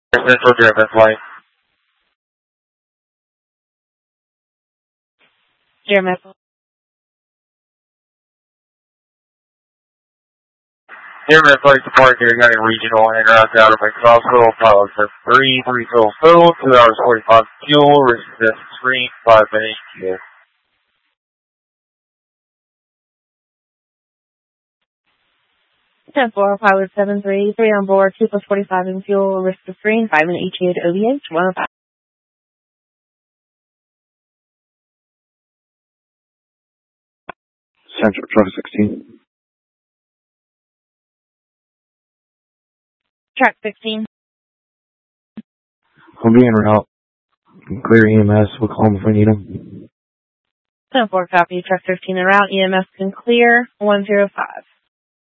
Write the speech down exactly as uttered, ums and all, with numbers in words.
Central Driven Flight. Jeremiah. Jeremiah Flight Support here, County Regional, en route out of McCrossville, pilots for three, three fuel fill, two hours forty-five fuel, resist screen, five minutes fuel. ten four, pilot seven three, three on board, two plus forty-five in fuel, risk of screen, five minute E T A to O V H, one oh five. Central Truck sixteen. Track sixteen. I'll be en route. Clear E M S. We'll call them if we need them. ten four, copy. Track fifteen en route. E M S can clear, one zero five.